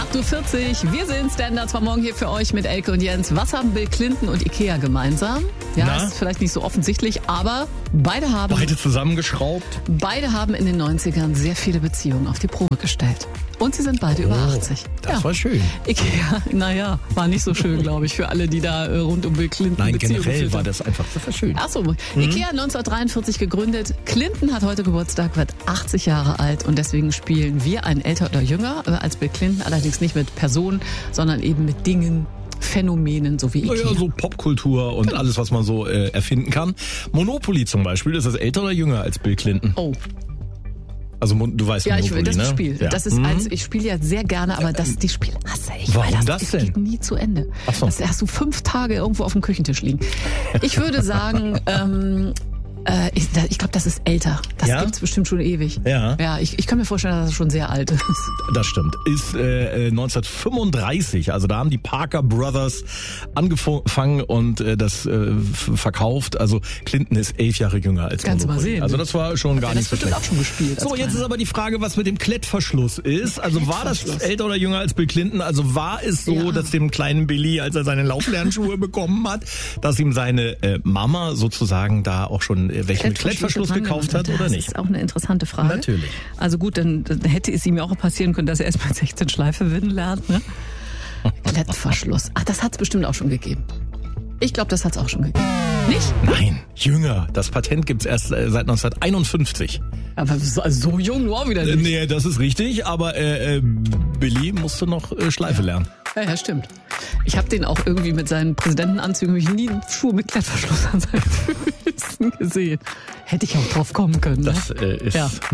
8.40 Uhr. Wir sind Standards von morgen hier für euch mit Elke und Jens. Was haben Bill Clinton und Ikea gemeinsam? Ja, ist vielleicht nicht so offensichtlich, aber beide zusammengeschraubt. Beide haben in den 90ern sehr viele Beziehungen auf die Probe gestellt. Und sie sind beide über 80. Das war schön. Ikea, war nicht so schön, glaube ich, für alle, die da rund um Bill Clinton Nein, Beziehungen generell führten. war das einfach so schön. Ach so, Ikea 1943 gegründet. Clinton hat heute Geburtstag, wird 80 Jahre alt und deswegen spielen wir einen älter oder jünger als Bill Clinton, allerdings nicht mit Personen, sondern eben mit Dingen, Phänomenen, so wie Ikea. Naja, so Popkultur und alles, was man so erfinden kann. Monopoly zum Beispiel, ist das älter oder jünger als Bill Clinton? Oh. Also du weißt ja, Monopoly, das ne? Spiel. Ja. Das ist ich spiele ja sehr gerne, aber die Spiele hasse ich. Warum weil das denn? geht nie zu Ende. Ach so. Das hast du 5 Tage irgendwo auf dem Küchentisch liegen. Ich würde sagen, ich glaube, das ist älter. Das gibt's bestimmt schon ewig. Ja. Ja, ich kann mir vorstellen, dass das schon sehr alt ist. Das stimmt. Ist 1935, also da haben die Parker Brothers angefangen und das verkauft. Also Clinton ist 11 Jahre jünger als Kannst du mal Monopoly. sehen. Also das war schon gar nicht so schlecht. Das wird auch schon gespielt. So, jetzt ist aber die Frage, was mit dem Klettverschluss ist. Also war das älter oder jünger als Bill Clinton? Also war es so, dass dem kleinen Billy, als er seine Lauflernschuhe bekommen hat, dass ihm seine Mama sozusagen da auch schon welche mit Klettverschluss gekauft hat oder nicht? Das ist auch eine interessante Frage. Natürlich. Also gut, dann hätte es ihm ja auch passieren können, dass er erst mit 16 Schleife winden lernt. Ne? Klettverschluss. Ach, das hat es bestimmt auch schon gegeben. Ich glaube, das hat es auch schon gegeben. Nicht? Nein, jünger. Das Patent gibt's erst seit 1951. Aber so jung nur auch wieder nicht. Nee, das ist richtig, aber Billy musste noch Schleife lernen. Ja, stimmt. Ich habe den auch irgendwie mit seinen Präsidentenanzügen, habe ich nie einen Schuh mit Klettverschluss an seinen Füßen gesehen. Hätte ich auch drauf kommen können. Das ne? ist